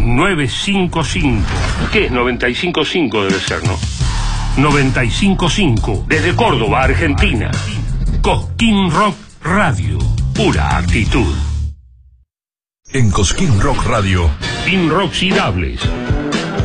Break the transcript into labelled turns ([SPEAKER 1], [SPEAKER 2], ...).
[SPEAKER 1] 955. ¿Qué es 955? Debe ser, ¿no? 955. Desde Córdoba, Argentina. Cosquín Rock Radio. Pura actitud.
[SPEAKER 2] En Cosquín Rock Radio.
[SPEAKER 1] Inoxidables.